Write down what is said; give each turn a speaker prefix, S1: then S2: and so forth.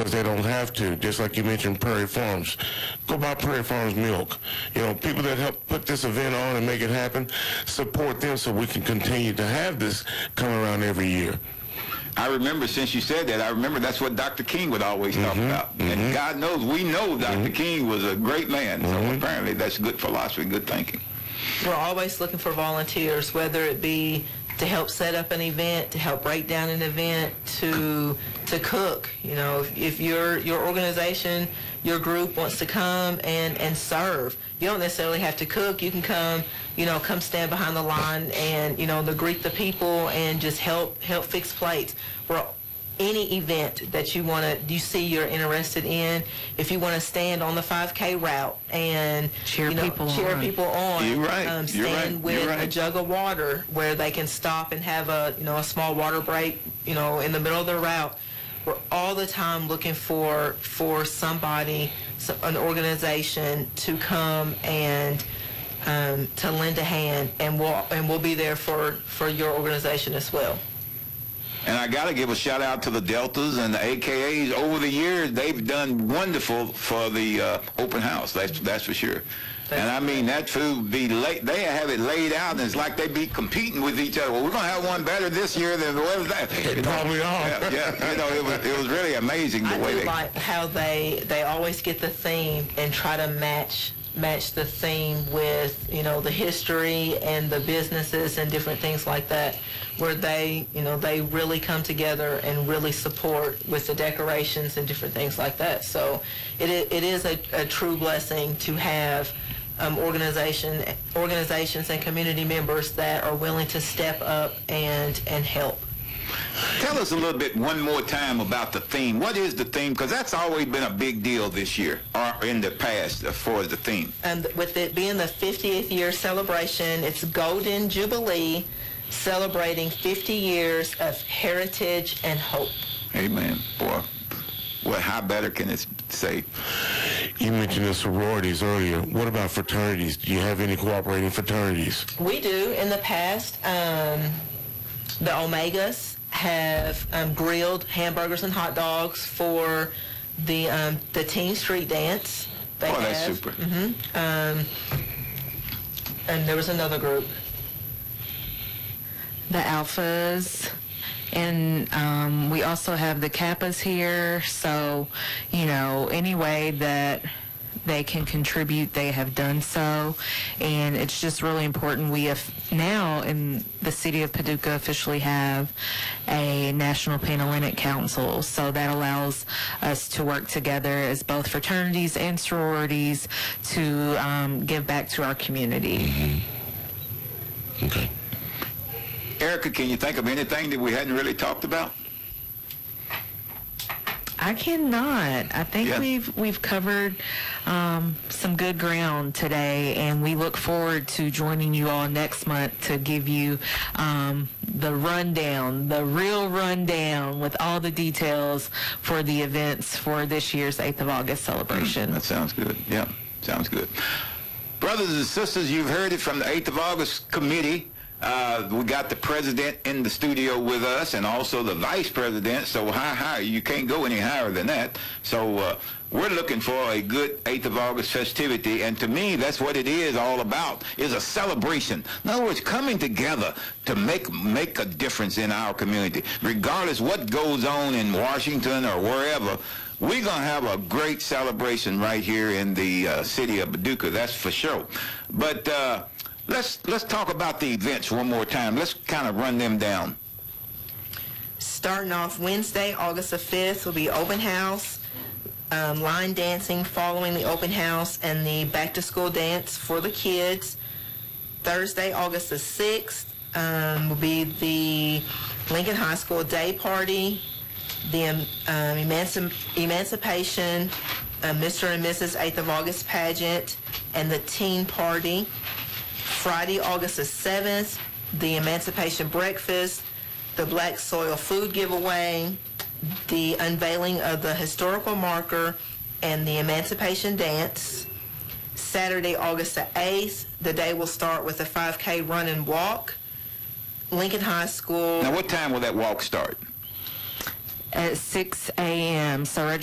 S1: because they don't have to. Just like you mentioned, Prairie Farms. Go buy Prairie Farms milk. You know, people that help put this event on and make it happen, support them so we can continue to have this come around every year.
S2: I remember, since you said that, I remember that's what Dr. King would always talk about. And God knows, we know Dr. King was a great man. So apparently that's good philosophy, good thinking.
S3: We're always looking for volunteers, whether it be to help set up an event, to help break down an event, to cook. You know, if your organization, your group wants to come and serve, you don't necessarily have to cook. You can come, you know, come stand behind the line and, you know, to greet the people and just help fix plates. We're any event that you see you're interested in. If you want to stand on the 5K route and cheer people on,
S2: you're right.
S3: Stand with a jug of water where they can stop and have a small water break, you know, in the middle of the route. We're all the time looking for somebody, an organization to come and to lend a hand, and we'll be there for your organization as well.
S2: And I got to give a shout out to the Deltas and the AKAs. Over the years, they've done wonderful for the open house. That's for sure. And I mean, that food be late. They have it laid out, and it's like they be competing with each other. Well, we're gonna have one better this year than what was that?
S1: They probably are.
S2: Yeah. You know, it was really amazing the way they.
S3: I like how they always get the theme and try to match the theme with, you know, the history and the businesses and different things like that, where they really come together and really support with the decorations and different things like that. So it is a true blessing to have organizations and community members that are willing to step up and help.
S2: Tell us a little bit one more time about the theme. What is the theme? Because that's always been a big deal this year, or in the past, as far as the theme.
S3: And with it being the 50th year celebration, it's Golden Jubilee, celebrating 50 years of heritage and hope.
S2: Amen. Boy, well, how better can it say?
S1: You mentioned the sororities earlier. What about fraternities? Do you have any cooperating fraternities?
S3: We do. In the past, the Omegas have grilled hamburgers and hot dogs for the Teen Street Dance.
S2: That's super.
S3: And there was another group.
S4: The Alphas. And we also have the Kappas here. So, you know, any way that they can contribute, they have done so. And it's just really important. We have now in the city of Paducah officially have a National Panhellenic Council. So that allows us to work together as both fraternities and sororities to give back to our community.
S1: Okay.
S2: Erica, can you think of anything that we hadn't really talked about?
S4: I cannot. I think we've covered some good ground today, and we look forward to joining you all next month to give you the rundown, the real rundown with all the details for the events for this year's 8th of August celebration.
S2: That sounds good. Yeah, sounds good. Brothers and sisters, you've heard it from the 8th of August committee. We got the president in the studio with us, and also the vice president. So high, you can't go any higher than that. So we're looking for a good 8th of August festivity, and to me, that's what it is all about, is a celebration. In other words, coming together to make a difference in our community. Regardless what goes on in Washington or wherever, we're going to have a great celebration right here in the city of Paducah, that's for sure. But let's talk about the events one more time. Let's kind of run them down.
S3: Starting off Wednesday, August the 5th, will be open house, line dancing following the open house, and the back-to-school dance for the kids. Thursday, August the 6th, will be the Lincoln High School Day Party, the Emancipation, Mr. and Mrs. 8th of August pageant, and the Teen Party. Friday, August the 7th, the Emancipation Breakfast, the Black Soil Food Giveaway, the unveiling of the historical marker, and the Emancipation Dance. Saturday, August the 8th, the day will start with a 5K run and walk. Lincoln High School.
S2: Now, what time will that walk start?
S4: At 6 a.m. So